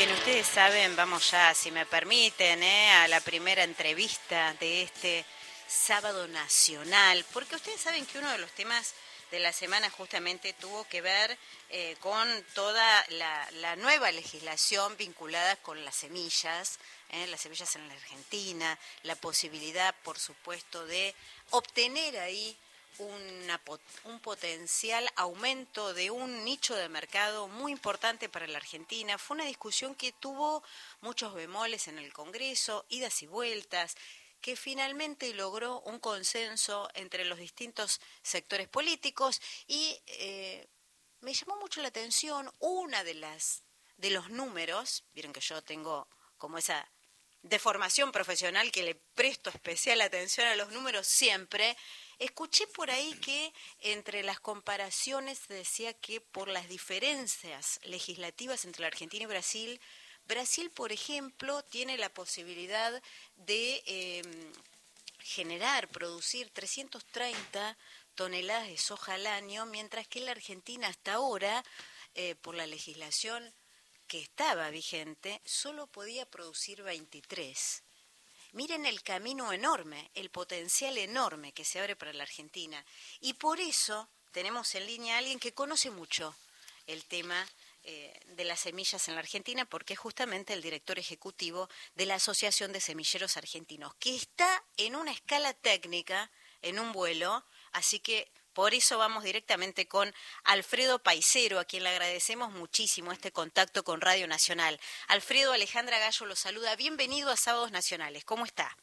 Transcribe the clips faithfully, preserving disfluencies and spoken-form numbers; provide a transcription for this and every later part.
Bien, ustedes saben, vamos ya, si me permiten, ¿eh? a la primera entrevista de este sábado nacional, porque ustedes saben que uno de los temas de la semana justamente tuvo que ver eh, con toda la, la nueva legislación vinculada con las semillas, ¿eh? las semillas en la Argentina, la posibilidad, por supuesto, de obtener ahí Una, un potencial aumento de un nicho de mercado muy importante para la Argentina. Fue una discusión que tuvo muchos bemoles en el Congreso, idas y vueltas, que finalmente logró un consenso entre los distintos sectores políticos y eh, me llamó mucho la atención una de las de los números. Vieron que yo tengo como esa de formación profesional que le presto especial atención a los números siempre. Escuché por ahí que entre las comparaciones se decía que por las diferencias legislativas entre la Argentina y Brasil, Brasil, por ejemplo, tiene la posibilidad de eh, generar, producir trescientas treinta toneladas de soja al año, mientras que la Argentina hasta ahora, eh, por la legislación que estaba vigente, solo podía producir veintitrés. Miren el camino enorme, el potencial enorme que se abre para la Argentina. Y por eso tenemos en línea a alguien que conoce mucho el tema eh, de las semillas en la Argentina, porque es justamente el director ejecutivo de la Asociación de Semilleros Argentinos, que está en una escala técnica, en un vuelo, así que por eso vamos directamente con Alfredo Paisero, a quien le agradecemos muchísimo este contacto con Radio Nacional. Alfredo, Alejandra Gallo lo saluda. Bienvenido a Sábados Nacionales. ¿Cómo está?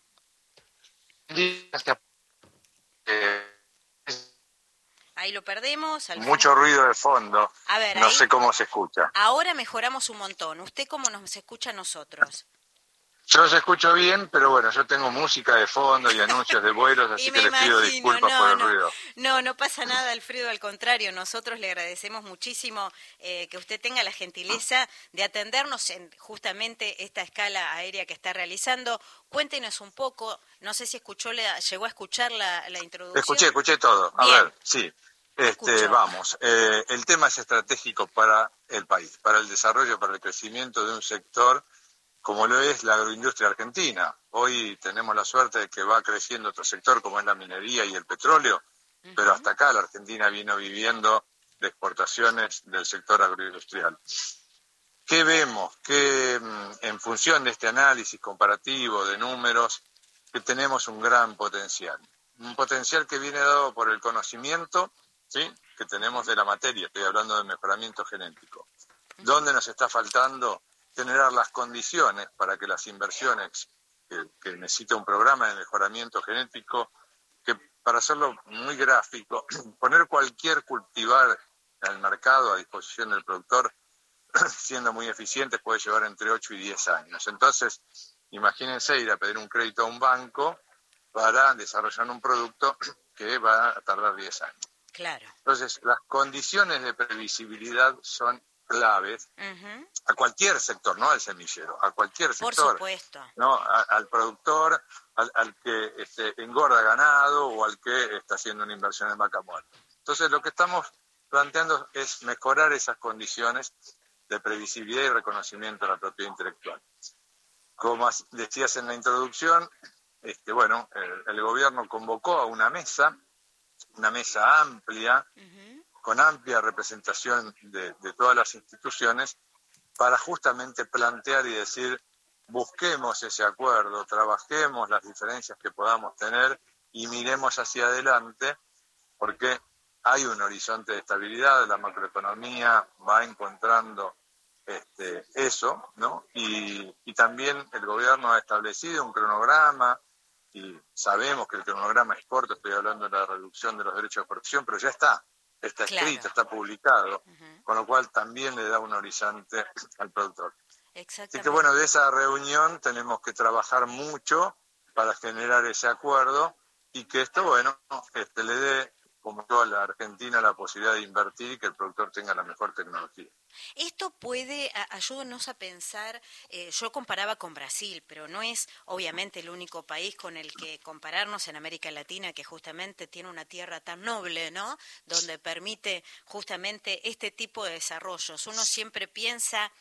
Gracias. Eh, Ahí lo perdemos. Alfredo. Mucho ruido de fondo. A ver, no ahí, sé cómo se escucha. Ahora mejoramos un montón. ¿Usted cómo nos escucha a nosotros? Yo los escucho bien, pero bueno, yo tengo música de fondo y anuncios de vuelos, así que les pido disculpas no, por el no, ruido. No, no pasa nada, Alfredo, al contrario, nosotros le agradecemos muchísimo eh, que usted tenga la gentileza de atendernos en justamente esta escala aérea que está realizando. Cuéntenos un poco, no sé si escuchó, la, llegó a escuchar la, la introducción. Escuché, escuché todo. A Bien. ver, sí. Este, vamos, eh, el tema es estratégico para el país, para el desarrollo, para el crecimiento de un sector como lo es la agroindustria argentina. Hoy tenemos la suerte de que va creciendo otro sector como es la minería y el petróleo, uh-huh. pero hasta acá la Argentina vino viviendo de exportaciones del sector agroindustrial. ¿Qué vemos? Que en función de este análisis comparativo de números, que tenemos un gran potencial. Un potencial que viene dado por el conocimiento, ¿sí?, que tenemos de la materia. Estoy hablando de mejoramiento genético. Uh-huh. ¿Dónde nos está faltando generar las condiciones para que las inversiones que, que necesita un programa de mejoramiento genético, que para hacerlo muy gráfico, poner cualquier cultivar en el mercado a disposición del productor, siendo muy eficiente, puede llevar entre ocho y diez años. Entonces, imagínense ir a pedir un crédito a un banco para desarrollar un producto que va a tardar diez años. Claro. Entonces, las condiciones de previsibilidad son claves uh-huh. a cualquier sector, no al semillero, a cualquier sector. Por supuesto. ¿No? A, al productor, al, al que este, engorda ganado o al que está haciendo una inversión en vaca muerta. Entonces, lo que estamos planteando es mejorar esas condiciones de previsibilidad y reconocimiento de la propiedad intelectual. Como decías en la introducción, este, bueno, el, el gobierno convocó a una mesa, una mesa amplia, uh-huh. con amplia representación de, de todas las instituciones, para justamente plantear y decir, busquemos ese acuerdo, trabajemos las diferencias que podamos tener y miremos hacia adelante, porque hay un horizonte de estabilidad, la macroeconomía va encontrando este, eso, ¿no? Y, y también el gobierno ha establecido un cronograma, y sabemos que el cronograma es corto, estoy hablando de la reducción de los derechos de exportación, pero ya está. Está escrito, claro. Está publicado, uh-huh. con lo cual también le da un horizonte al productor. Exactamente. Así que bueno, de esa reunión tenemos que trabajar mucho para generar ese acuerdo y que esto, bueno, este, le dé, como toda la Argentina, la posibilidad de invertir y que el productor tenga la mejor tecnología. Esto puede, a, ayúdenos a pensar, eh, yo comparaba con Brasil, pero no es obviamente el único país con el que compararnos en América Latina, que justamente tiene una tierra tan noble, ¿no?, donde permite justamente este tipo de desarrollos. Uno siempre piensa